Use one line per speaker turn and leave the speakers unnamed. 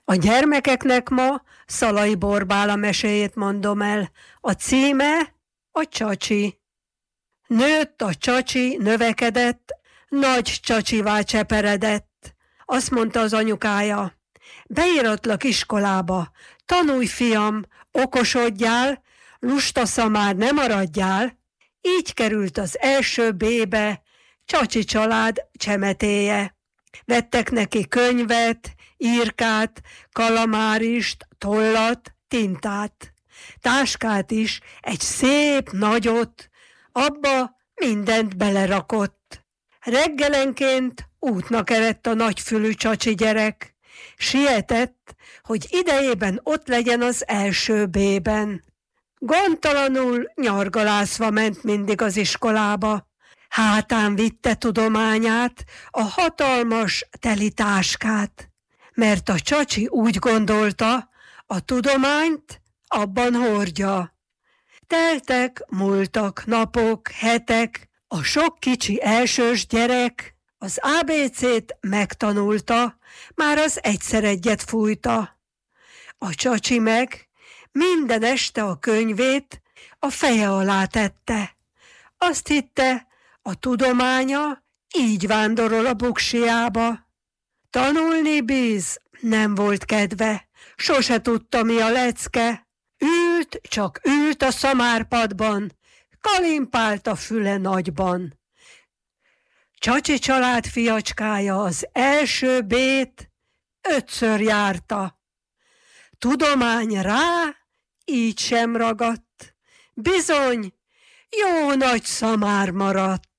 A gyermekeknek ma Szalai Borbála meséjét mondom el. A címe a Csacsi. Nőtt a csacsi, növekedett, nagy csacsivá cseperedett. Azt mondta az anyukája: beíratlak iskolába, tanulj, fiam, okosodjál, lustaszamár ne maradjál. Így került az első B-be Csacsi család csemetéje. Vettek neki könyvet, írkát, kalamárist, tollat, tintát. Táskát is, egy szép nagyot, abba mindent belerakott. Reggelenként útnak eredt a nagyfülű csacsi gyerek. Sietett, hogy idejében ott legyen az első B-ben. Gondtalanul nyargalászva ment mindig az iskolába. Hátán vitte tudományát, a hatalmas teli táskát, mert a csacsi úgy gondolta, a tudományt abban hordja. Teltek, múltak napok, hetek, a sok kicsi elsős gyerek az ABC-t megtanulta, már az egyszer egyet fújta. A csacsi meg minden este a könyvét a feje alá tette. Azt hitte, a tudománya így vándorol a buksiába. Tanulni bíz, nem volt kedve, sose tudta, mi a lecke. Ült, csak ült a szamárpadban, kalimpált a füle nagyban. Csacsi család fiacskája az első B-t 5-ször járta. Tudomány rá így sem ragadt, bizony jó nagy szamár maradt.